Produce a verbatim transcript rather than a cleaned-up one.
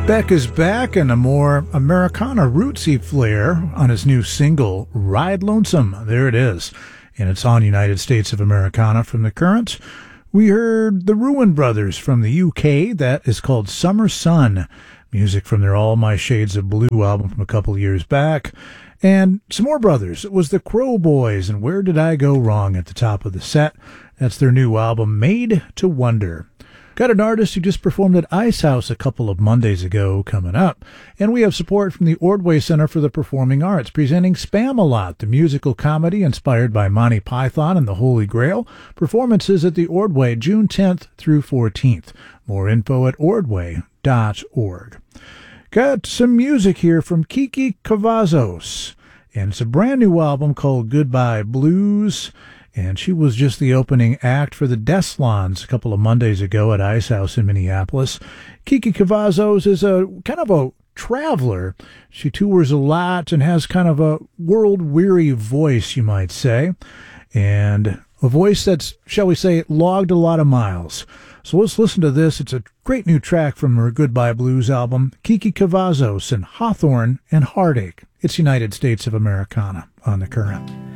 Beck is back in a more Americana rootsy flair on his new single, Ride Lonesome. There it is. And it's on United States of Americana from the Currents. We heard the Ruin Brothers from the U K. That is called Summer Sun. Music from their All My Shades of Blue album from a couple years back. And some more brothers. It was the Crow Boys and Where Did I Go Wrong at the top of the set. That's their new album, Made to Wonder. Got an artist who just performed at Ice House a couple of Mondays ago coming up. And we have support from the Ordway Center for the Performing Arts, presenting Spam-A-Lot, the musical comedy inspired by Monty Python and the Holy Grail. Performances at the Ordway, June tenth through fourteenth. More info at ordway dot org. Got some music here from Kiki Cavazos. And it's a brand new album called Goodbye Blues. And she was just the opening act for the Deslons a couple of Mondays ago at Ice House in Minneapolis. Kiki Cavazos is a kind of a traveler. She tours a lot and has kind of a world-weary voice, you might say. And a voice that's, shall we say, logged a lot of miles. So let's listen to this. It's a great new track from her Goodbye Blues album, Kiki Cavazos and Hawthorne and Heartache. It's United States of Americana on the Current.